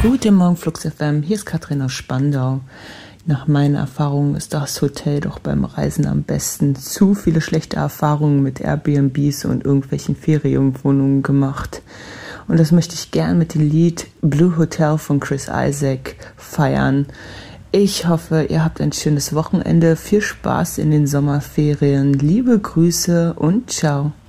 Guten Morgen, Flux FM. Hier ist Katrin aus Spandau. Nach meinen Erfahrungen ist das Hotel doch beim Reisen am besten. Zu viele schlechte Erfahrungen mit Airbnbs und irgendwelchen Ferienwohnungen gemacht. Und das möchte ich gern mit dem Lied Blue Hotel von Chris Isaak feiern. Ich hoffe, ihr habt ein schönes Wochenende. Viel Spaß in den Sommerferien. Liebe Grüße und ciao.